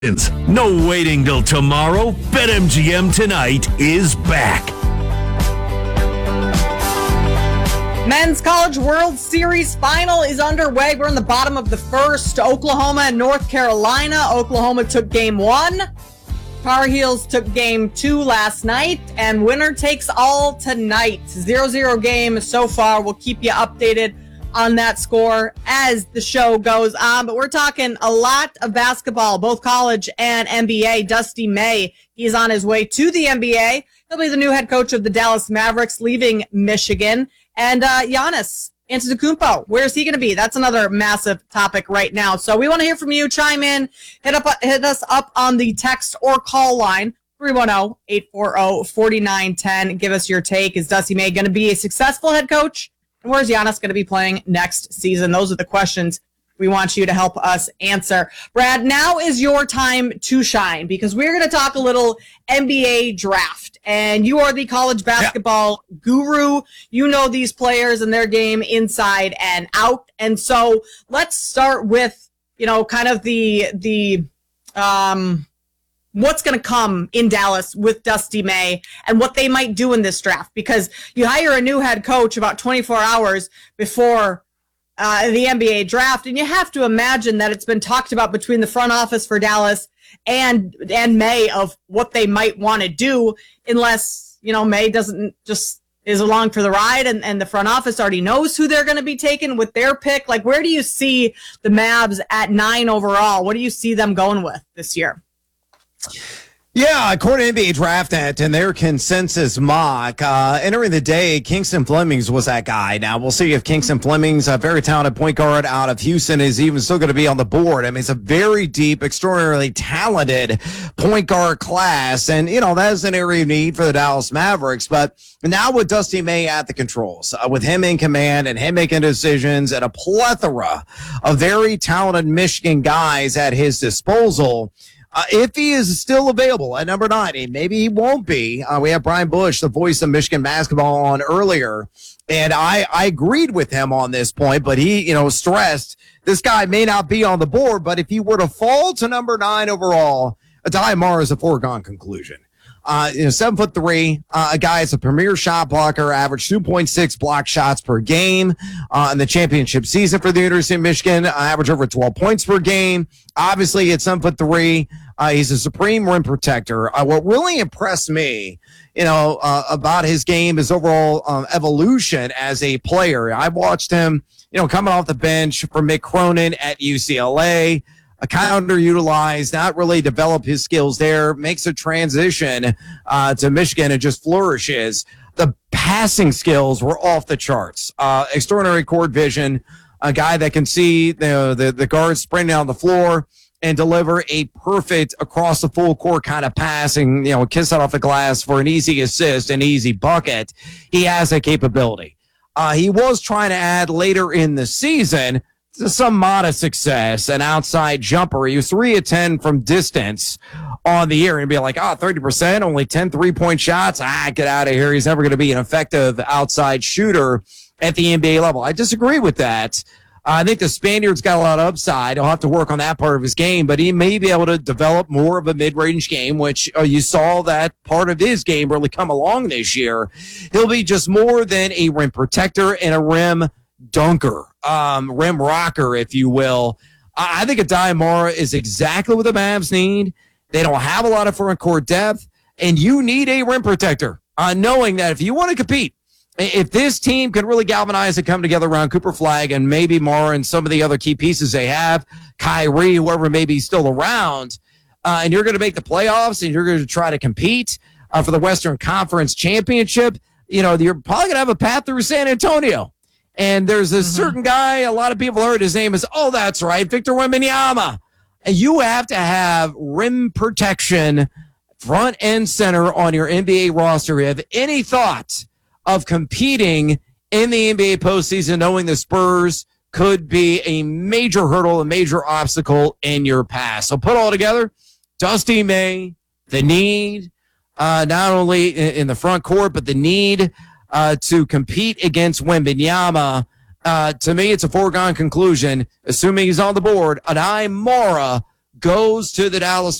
No waiting till tomorrow. BetMGM tonight is back. Men's College World Series final is underway. We're in the bottom of the first. Oklahoma and North Carolina. Oklahoma took game 1. Tar Heels took game 2 last night. And winner takes all tonight. 0-0 game so far. We'll keep you updated on that score as the show goes on. But we're talking a lot of basketball, both college and NBA. Dusty May, he's on his way to the NBA. He'll be the new head coach of the Dallas Mavericks, leaving Michigan. And Giannis Antetokounmpo, where's he going to be? That's another massive topic right now. So we want to hear from you. Chime in. Hit us up on the text or call line, 310-840-4910. Give us your take. Is Dusty May going to be a successful head coach? And where's Giannis going to be playing next season? Those are the questions we want you to help us answer. Brad, now is your time to shine because we're going to talk a little NBA draft. And you are the college basketball guru. You know these players and their game inside and out. And so let's start with, kind of the what's going to come in Dallas with Dusty May and what they might do in this draft, because you hire a new head coach about 24 hours before the NBA draft. And you have to imagine that it's been talked about between the front office for Dallas and May of what they might want to do, unless, May doesn't just is along for the ride and the front office already knows who they're going to be taking with their pick. Like, where do you see the Mavs at 9 overall? What do you see them going with this year? Yeah, according to NBA DraftNet and their consensus mock, entering the day, Kingston Flemings was that guy. Now, we'll see if Kingston Flemings, a very talented point guard out of Houston, is even still going to be on the board. I mean, it's a very deep, extraordinarily talented point guard class, and, that is an area of need for the Dallas Mavericks. But now with Dusty May at the controls, with him in command and him making decisions and a plethora of very talented Michigan guys at his disposal, if he is still available at number 9, and maybe he won't be. We have Brian Bush, the voice of Michigan basketball, on earlier, and I agreed with him on this point, but he, stressed this guy may not be on the board, but if he were to fall to number 9 overall, Aday Mara is a foregone conclusion. 7'3", a guy is a premier shot blocker, averaged 2.6 block shots per game in the championship season for the University of Michigan, average over 12 points per game. Obviously, at 7'3", he's a supreme rim protector. What really impressed me, about his game is overall evolution as a player. I watched him, coming off the bench for Mick Cronin at UCLA. Kind of underutilized, not really develop his skills there, makes a transition to Michigan and just flourishes. The passing skills were off the charts. Extraordinary court vision, a guy that can see the guards sprinting down the floor and deliver a perfect across the full court kind of passing, kiss it off the glass for an easy assist, an easy bucket. He has that capability. He was trying to add later in the season some modest success, an outside jumper. He was 3 of 10 from distance on the year, and be like, 30%, only 10 3-point shots. Get out of here. He's never going to be an effective outside shooter at the NBA level. I disagree with that. I think the Spaniard's got a lot of upside. He'll have to work on that part of his game, but he may be able to develop more of a mid-range game, which you saw that part of his game really come along this year. He'll be just more than a rim protector and a rim dunker, rim rocker, if you will. I think Aday Mara is exactly what the Mavs need. They don't have a lot of front court depth, and you need a rim protector, knowing that if you want to compete, if this team can really galvanize and come together around Cooper Flagg and maybe Mara and some of the other key pieces they have, Kyrie, whoever may be still around, and you're going to make the playoffs and you're going to try to compete for the Western Conference Championship, you're probably going to have a path through San Antonio. And there's a certain guy, a lot of people heard his name is, that's right, Victor Wembanyama. And you have to have rim protection front and center on your NBA roster. If you have any thought of competing in the NBA postseason, knowing the Spurs could be a major hurdle, a major obstacle in your path. So put all together, Dusty May, the need, not only in the front court, but the need to compete against Wembanyama. To me, it's a foregone conclusion, assuming he's on the board. Aday Mara goes to the Dallas